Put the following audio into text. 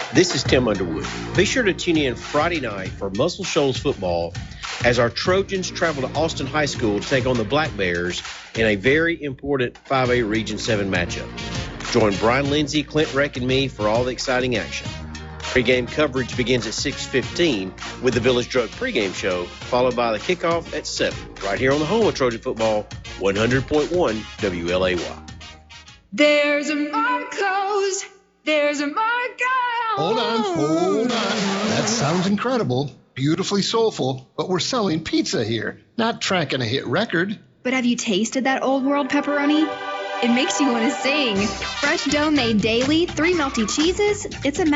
This is Tim Underwood. Be sure to tune in Friday night for Muscle Shoals football as our Trojans travel to Austin High School to take on the Black Bears in a very important 5A Region 7 matchup. Join Brian Lindsay, Clint Reck, and me for all the exciting action. Pre-game coverage begins at 6:15 with the Village Drug pregame show, followed by the kickoff at 7, right here on the home of Trojan football, 100.1 WLAY. There's a Marco's. There's a Marco's. Hold on. That sounds incredible, beautifully soulful, but we're selling pizza here, not tracking a hit record. But have you tasted that Old World pepperoni? It makes you want to sing. Fresh dough made daily, 3 melty cheeses. It's a